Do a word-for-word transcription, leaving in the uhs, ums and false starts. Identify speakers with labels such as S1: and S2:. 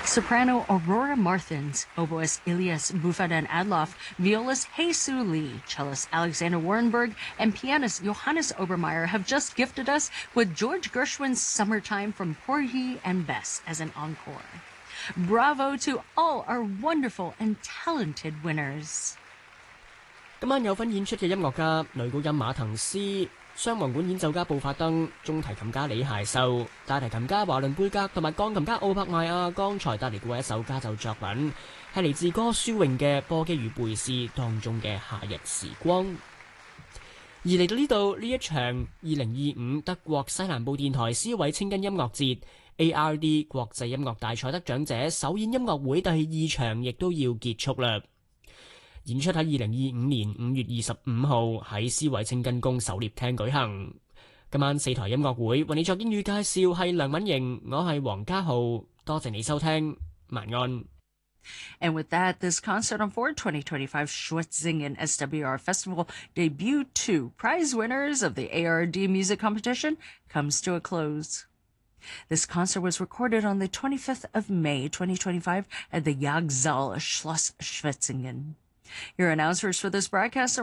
S1: soprano Aurora Martins, oboist Elias Bufadan Adloff, violist Jesus Lee, cellist Alexander Warrenberg, and pianist Johannes Obermeier have just gifted us with George Gershwin's Summertime from Porgy and Bess as an encore. Bravo to all our wonderful and talented winners.
S2: 今晚有份演出嘅音樂家女高音馬騰斯、雙簧管演奏家布法登、中提琴家李械秀、大提琴家華倫貝格同埋鋼琴家奧柏艾亞剛才帶嚟過一首家奏作品，係嚟自歌書詠嘅《波基與貝斯》當中嘅《夏日時光》。而嚟到呢度呢一場二零二五德國西南部電台斯韋青根音樂節 A R D 國際音樂大賽得獎者首演音樂會第二場亦都要結束啦。演出喺二零二五年五月二十五號喺斯韋青根宮狩獵廳舉行。今晚四台音樂會為你作英語介紹係梁敏瑩，我係黃家浩，多謝你收聽，晚安。
S1: And with that, this concert on Ford twenty twenty-five Schwetzingen S W R Festival debut two prize winners of the A R D music competition comes to a close. This concert was recorded on the twenty-fifth of May twenty twenty-five at the Jagdsaal Schloss Schwetzingen. Your announcers for this broadcast are